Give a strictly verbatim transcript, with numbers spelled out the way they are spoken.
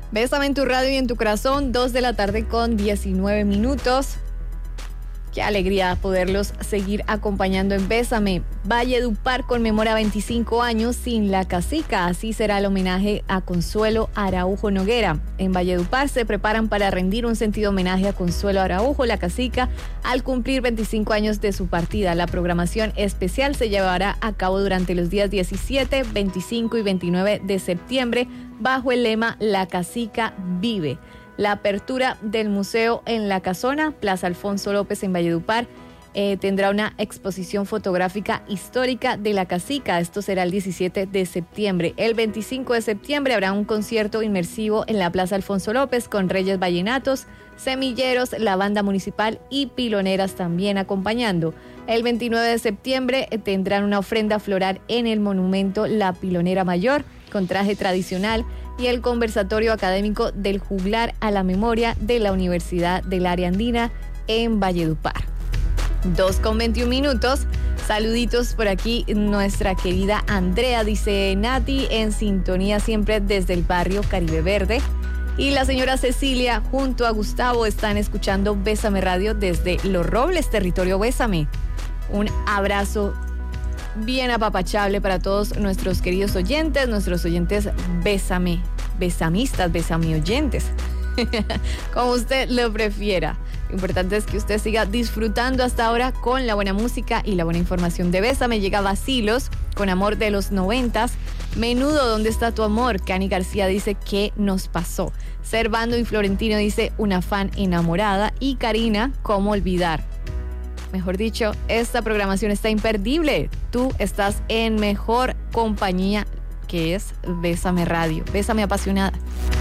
Bésame en tu radio y en tu corazón, dos de la tarde con diecinueve minutos. Qué alegría poderlos seguir acompañando en Bésame. Valledupar conmemora veinticinco años sin la cacica. Así será el homenaje a Consuelo Araujo Noguera. En Valledupar se preparan para rendir un sentido homenaje a Consuelo Araujo, la cacica, al cumplir veinticinco años de su partida. La programación especial se llevará a cabo durante los días diecisiete, veinticinco y veintinueve de septiembre bajo el lema La Cacica Vive. La apertura del museo en La Casona, Plaza Alfonso López en Valledupar, eh, tendrá una exposición fotográfica histórica de la cacica. Esto será el diecisiete de septiembre. El veinticinco de septiembre habrá un concierto inmersivo en la Plaza Alfonso López con Reyes Vallenatos, Semilleros, la banda municipal y piloneras también acompañando. El veintinueve de septiembre eh, tendrán una ofrenda floral en el monumento La Pilonera Mayor con traje tradicional y el conversatorio académico del juglar a la memoria de la Universidad del Área Andina en Valledupar. dos con veintiún minutos. Saluditos por aquí, nuestra querida Andrea, dice Nati, en sintonía siempre desde el barrio Caribe Verde. Y la señora Cecilia junto a Gustavo están escuchando Bésame Radio desde Los Robles, territorio Bésame. Un abrazo bien apapachable para todos nuestros queridos oyentes, nuestros oyentes Bésame, besamistas, besame oyentes, como usted lo prefiera. Lo importante es que usted siga disfrutando hasta ahora con la buena música y la buena información de Bésame. Llega Vacilos con amor de los noventas. Menudo, ¿dónde está tu amor? Cani García dice, ¿qué nos pasó? Servando y Florentino dice, una fan enamorada. Y Karina, ¿cómo olvidar? Mejor dicho, esta programación está imperdible. Tú estás en mejor compañía, que es Bésame Radio. Bésame apasionada.